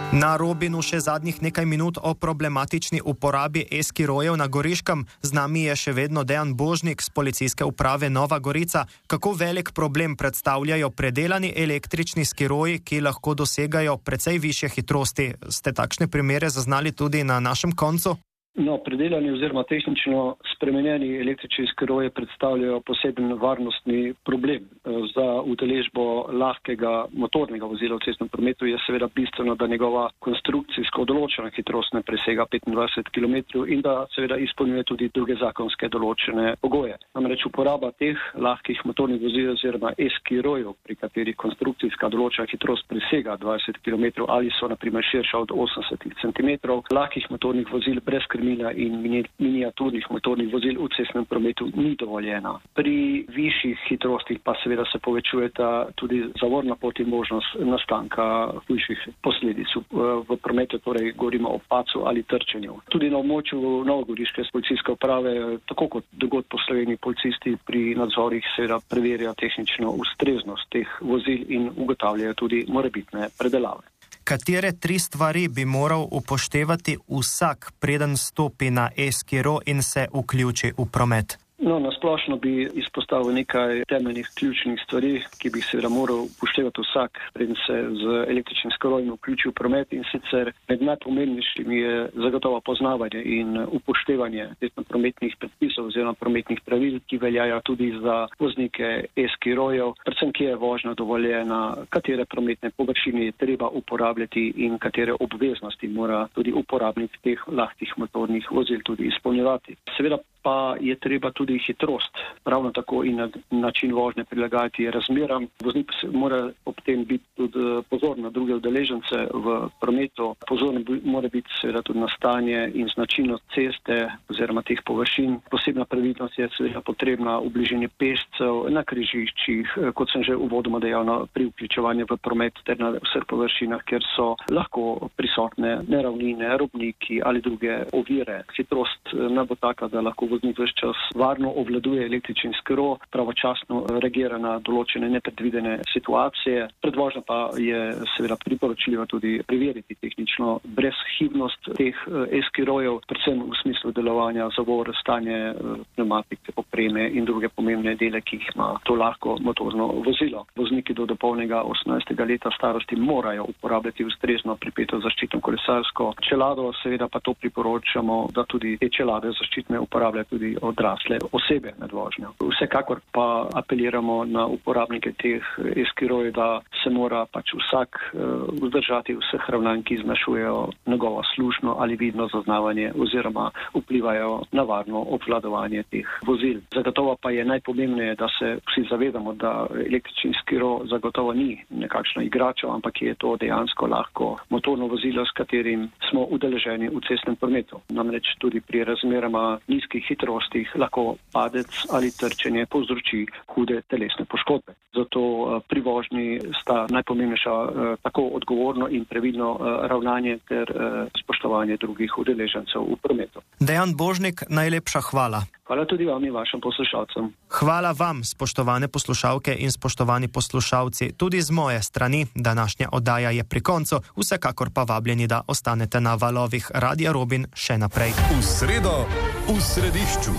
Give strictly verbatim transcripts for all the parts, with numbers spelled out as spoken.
Na Robinu še zadnjih nekaj minut o problematični uporabi e-skirojev na Goriškem. Z nami je še vedno Dejan Božnik z Policijske uprave Nova Gorica. Kako velik problem predstavljajo predelani električni skiroji, ki lahko dosegajo precej višje hitrosti? Ste takšne primere zaznali tudi na našem koncu? No, predelani oziroma tehnično spremenjeni električni skiroji predstavljajo poseben varnostni problem. Za udeležbo lahkega motornega vozila v cestnem prometu je seveda bistveno, da njegova konstrukcijsko določena hitrost ne presega petindvajset kilometrov in da seveda izpolnjuje tudi druge zakonske določene pogoje. Namreč uporaba teh lahkih motornih vozil oziroma e-skirojev, pri katerih konstrukcijska določena hitrost presega dvajset kilometrov ali so na primer širša od osemdeset centimetrov, lahkih motornih vozil brez in miniaturnih motornih vozil v cestnem prometu ni dovoljena. Pri višjih hitrostih pa seveda se povečujeta tudi zavorna pot in možnost nastanka hujših posledic v prometu, torej govorimo o padcu ali trčenju. Tudi na območju Novogoriške policijske uprave, tako kot drugod po Sloveniji, policisti pri nadzorih seveda preverjajo tehnično ustreznost teh vozil in ugotavljajo tudi morebitne predelave. Katere tri stvari bi moral upoštevati vsak, preden stopi na e-skiro in se vključi v promet? No, nasplošno bi izpostavil nekaj temeljnih ključnih stvari, ki bi seveda moral upoštevati vsak, preden se z električnim skirojem vključi v promet, in sicer med najpomembnejšimi je zagotovo poznavanje in upoštevanje prometnih predpisov oziroma prometnih pravil, ki veljajo tudi za voznike e-skirojev, predvsem kje je vožnja dovoljena, katere prometne površine je treba uporabljati in katere obveznosti mora tudi uporabnik teh lahkih motornih vozil tudi izpolnjevati. Seveda pa je treba tudi hitrost, ravno tako in način vožnje prilagajati razmeram. Voznik mora ob tem biti tudi pozorn na druge udeležence v prometu. Pozorn mora biti seveda tudi na stanje in značilnost ceste oziroma teh površin. Posebna previdnost je seveda potrebna v bližini pešcev, na križiščih, kot sem že uvodoma dejal, pri vključevanju v promet ter na vseh površinah, kjer so lahko prisotne neravnine, robniki ali druge ovire. Hitrost ne bo taka, da lahko voznik ves čas varno obvladuje električni skiro, pravočasno reagira na določene nepredvidene situacije. Pred vožnjo pa je seveda priporočljivo tudi preveriti tehnično brezhibnost teh e-skirojev, predvsem v smislu delovanja zavor, stanje pneumatik, opreme in druge pomembne dele, ki jih ima to lahko motorno vozilo. Vozniki do dopolnjenega osemnajstega leta starosti morajo uporabljati ustrezno pripeto zaščitno kolesarsko čelado, seveda pa to priporočamo, da tudi te čelade zaščitne uporabljajo tudi odrasle osebe med vožnjo. Vsekakor pa apeliramo na uporabnike teh e-skirojev, da se mora pač vsak vzdržati vseh ravnanj, ki zmanjšujejo njegovo slušno ali vidno zaznavanje oziroma vplivajo na varno obvladovanje teh vozil. Zagotovo pa je najpomembneje, da se vsi zavedamo, da električni skiro zagotovo ni nekakšno igračo, ampak je to dejansko lahko motorno vozilo, s katerim smo udeleženi v cestnem prometu. Namreč tudi pri razmerama nizkih hitrostih lahko padec ali trčenje povzroči hude telesne poškodbe. Zato pri vožnji sta najpomembnejša tako odgovorno in previdno ravnanje ter spoštovanje drugih udeležencev v prometu. Dejan Božnik, najlepša hvala. Hvala tudi vam in vašim poslušalcem. Hvala vam, spoštovane poslušalke in spoštovani poslušalci. Tudi z moje strani današnja oddaja je pri koncu, vsekakor pa vabljeni, da ostanete na valovih Radia Robin še naprej. V sredo v središču.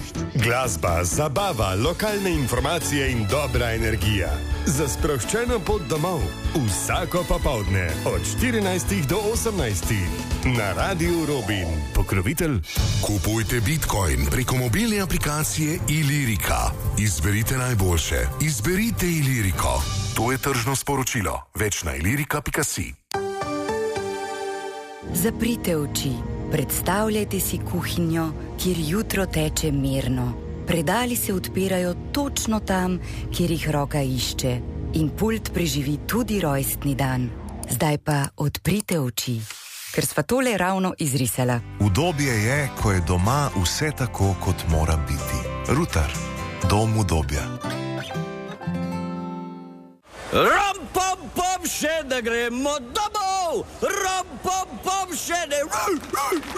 Glasba, zabava, lokalne informacije in dobra energija. Za sproščeno pot domov. Vsako popoldne od štirinajstih do osemnajstih. Na Radiu Robin. Pokrovitelj. Kupujte Bitcoin preko mobilne aplikacije Ilirika. Izberite najboljše. Izberite Iliriko. To je tržno sporočilo. Več na ilirika pika si. Zaprite oči. Predstavljajte si kuhinjo, kjer jutro teče mirno. Predali se odpirajo točno tam, kjer jih roka išče. In pult preživi tudi rojstni dan. Zdaj pa odprite oči, ker sva tole ravno izrisala. Udobje je, ko je doma vse tako, kot mora biti. Rutar. Dom udobja. Ram, pom, pom, še ne gremo domov! Ram, pom, pom, še ne...